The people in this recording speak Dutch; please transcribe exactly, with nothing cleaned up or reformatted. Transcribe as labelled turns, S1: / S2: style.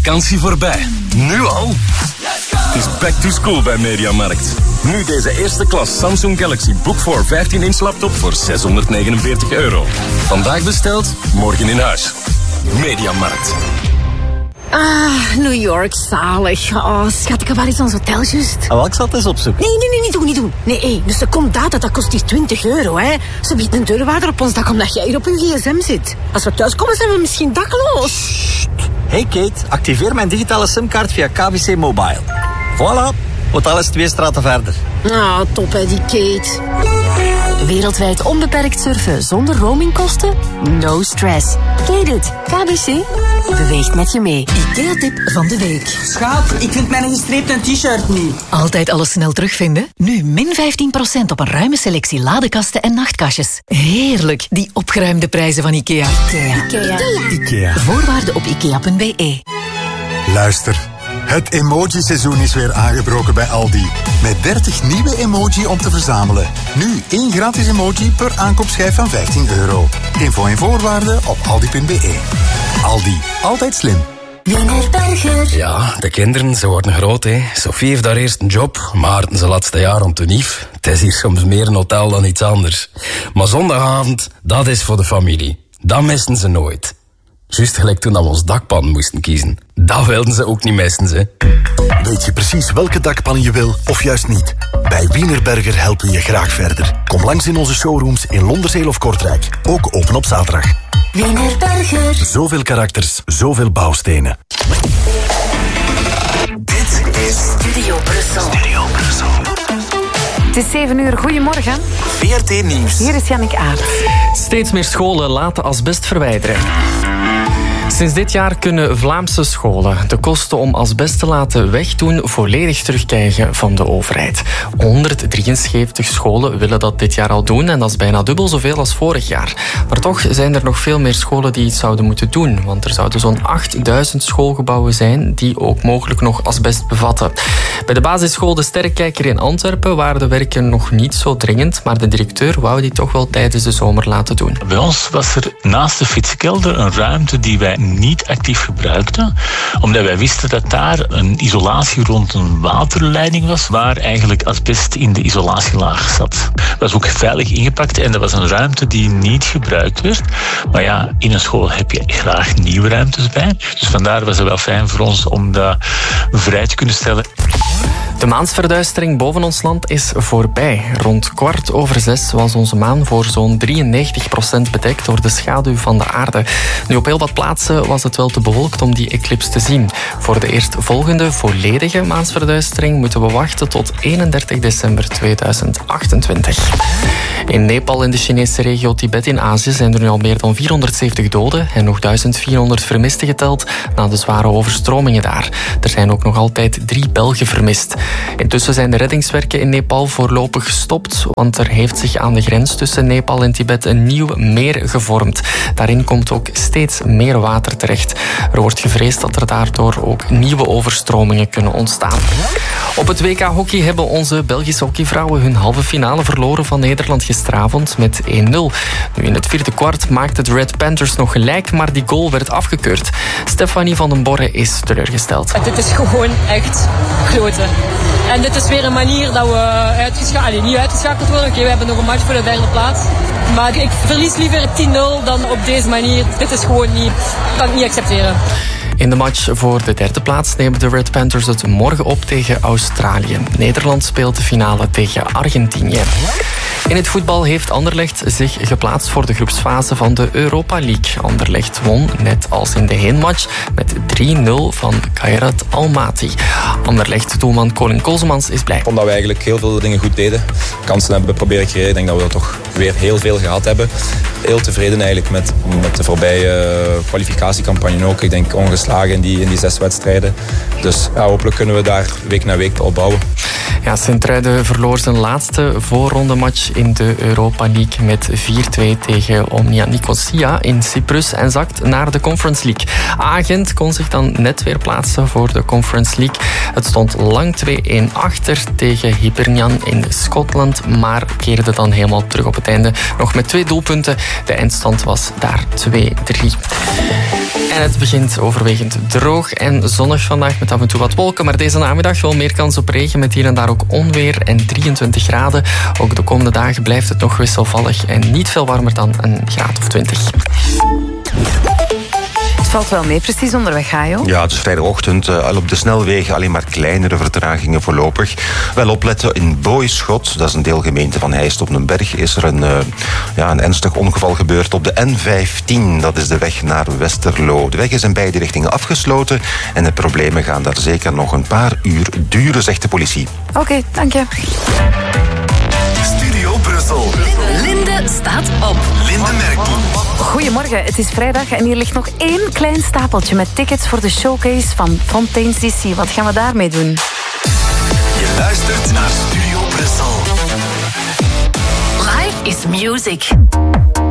S1: vakantie voorbij. Nu al? Het is back to school bij Mediamarkt. Nu deze eerste klas Samsung Galaxy Book four vijftien inch laptop voor zeshonderdnegenenveertig euro. Vandaag besteld, morgen in huis. Mediamarkt.
S2: Ah, New York, zalig. Oh, schat, waar is ons hotel juist?
S3: Ah, wel, ik zal het eens opzoeken.
S2: Nee, nee, nee, niet doen, niet doen. Nee, hey, dus de comdata, dat kost hier twintig euro, hè. Ze biedt een deurwaarder op ons dak omdat jij hier op je gsm zit. Als we thuis komen, zijn we misschien dakloos.
S3: Sst. Hey Kate, activeer mijn digitale simkaart via K V C Mobile. Voilà, hotel is twee straten verder.
S2: Ah, top hè, die Kate.
S4: Wereldwijd onbeperkt surfen zonder roamingkosten? No stress. Kate it. K B C beweegt met je mee.
S5: IKEA-tip van de week.
S6: Schat, ik vind mijn gestreepte t-shirt niet.
S5: Altijd alles snel terugvinden? Nu min vijftien procent op een ruime selectie ladekasten en nachtkastjes. Heerlijk, die opgeruimde prijzen van IKEA. IKEA.
S2: Ikea.
S7: IKEA.
S5: Voorwaarden op ikea punt b e.
S7: Luister. Het emoji-seizoen is weer aangebroken bij Aldi. Met dertig nieuwe emoji om te verzamelen. Nu één gratis emoji per aankoopschijf van vijftien euro. Info en voorwaarden op aldi punt b e. Aldi, altijd slim.
S4: Wienerberger.
S1: Ja, de kinderen, ze worden groot, hè. Sophie heeft daar eerst een job, maar zijn laatste jaar om te nief. Het is hier soms meer een hotel dan iets anders. Maar zondagavond, dat is voor de familie. Dat missen ze nooit. Juist gelijk toen we ons dakpan moesten kiezen. Dat wilden ze ook niet missen, ze.
S8: Weet je precies welke dakpannen je wil, of juist niet? Bij Wienerberger helpen we je graag verder. Kom langs in onze showrooms in Londerzeel of Kortrijk. Ook open op zaterdag.
S4: Wienerberger.
S8: Zoveel karakters, zoveel bouwstenen.
S4: Dit is Studio Brussel. Studio Brussel.
S9: Het is zeven uur. Goedemorgen.
S8: V R T Nieuws.
S9: Hier is Jannik Aert.
S10: Steeds meer scholen laten asbest verwijderen. Sinds dit jaar kunnen Vlaamse scholen de kosten om asbest te laten wegdoen volledig terugkrijgen van de overheid. honderddrieënzeventig scholen willen dat dit jaar al doen en dat is bijna dubbel zoveel als vorig jaar. Maar toch zijn er nog veel meer scholen die iets zouden moeten doen, want er zouden zo'n achtduizend schoolgebouwen zijn die ook mogelijk nog asbest bevatten. Bij de basisschool De Sterrekijker in Antwerpen waren de werken nog niet zo dringend, maar de directeur wou die toch wel tijdens de zomer laten doen.
S11: Bij ons was er naast de fietskelder een ruimte die wij niet actief gebruikten, omdat wij wisten dat daar een isolatie rond een waterleiding was, waar eigenlijk asbest in de isolatielaag zat. Dat was ook veilig ingepakt en dat was een ruimte die niet gebruikt werd. Maar ja, in een school heb je graag nieuwe ruimtes bij. Dus vandaar was het wel fijn voor ons om dat vrij te kunnen stellen.
S10: De maansverduistering boven ons land is voorbij. Rond kwart over zes was onze maan voor zo'n drieënnegentig procent bedekt door de schaduw van de aarde. Nu, op heel wat plaatsen was het wel te bewolkt om die eclips te zien. Voor de eerstvolgende volledige maansverduistering moeten we wachten tot eenendertig december tweeduizend achtentwintig. In Nepal in de Chinese regio Tibet in Azië zijn er nu al meer dan vierhonderdzeventig doden en nog duizend vierhonderd vermisten geteld na de zware overstromingen daar. Er zijn ook nog altijd drie Belgen vermist. Intussen zijn de reddingswerken in Nepal voorlopig gestopt, want er heeft zich aan de grens tussen Nepal en Tibet een nieuw meer gevormd. Daarin komt ook steeds meer water terecht. Er wordt gevreesd dat er daardoor ook nieuwe overstromingen kunnen ontstaan. Op het W K hockey hebben onze Belgische hockeyvrouwen hun halve finale verloren van Nederland gisteravond met één nul. Nu, in het vierde kwart maakten de Red Panthers nog gelijk, maar die goal werd afgekeurd. Stefanie van den Borre is teleurgesteld.
S12: Dit is gewoon echt kloten. En dit is weer een manier dat we uitgeschakeld, niet uitgeschakeld worden. Oké, okay, we hebben nog een match voor de derde plaats. Maar ik verlies liever tien nul dan op deze manier. Dit is gewoon niet, kan ik niet accepteren.
S10: In de match voor de derde plaats nemen de Red Panthers het morgen op tegen Australië. Nederland speelt de finale tegen Argentinië. In het voetbal heeft Anderlecht zich geplaatst voor de groepsfase van de Europa League. Anderlecht won, net als in de heenmatch, met drie nul van Khairat Almaty. Anderlecht-doelman Colin Kozemans is blij.
S13: Omdat we eigenlijk heel veel dingen goed deden. Kansen hebben proberen creëren. Ik denk dat we dat toch weer heel veel gehad hebben. Heel tevreden eigenlijk met, met de voorbije kwalificatiecampagne ook. Ik denk ongeslagen in die, in die zes wedstrijden. Dus ja, hopelijk kunnen we daar week na week opbouwen.
S10: Ja, Sint-Truiden verloor zijn laatste voorrondematch in de Europa League met vier twee tegen Omnia Nicosia in Cyprus en zakt naar de Conference League. Agent kon zich dan net weer plaatsen voor de Conference League. Het stond lang twee-een achter tegen Hibernian in Schotland, maar keerde dan helemaal terug op het einde. Nog met twee doelpunten. De eindstand was daar twee drie. En het begint overwegend droog en zonnig vandaag met af en toe wat wolken. Maar deze namiddag wel meer kans op regen met hier en daar ook onweer en drieëntwintig graden. Ook de komende dagen blijft het nog wisselvallig en niet veel warmer dan een graad of twintig.
S9: Het valt wel mee, precies onderweg, Hajo.
S14: Ja, het is vrijdagochtend. Uh, al op de snelwegen alleen maar kleinere vertragingen voorlopig. Wel opletten, in Boyschot, dat is een deelgemeente van Heist op den Berg, is er een, uh, ja, een ernstig ongeval gebeurd op de N vijftien. Dat is de weg naar Westerlo. De weg is in beide richtingen afgesloten en de problemen gaan daar zeker nog een paar uur duren, zegt de politie.
S9: Oké, okay, dank je.
S8: Studio Brussel.
S4: Linde staat op.
S8: Linde Merkel.
S9: Goedemorgen, het is vrijdag en hier ligt nog één klein stapeltje met tickets voor de showcase van Fontaines D C. Wat gaan we daarmee doen?
S8: Je luistert naar Studio Brussel.
S4: Life is music.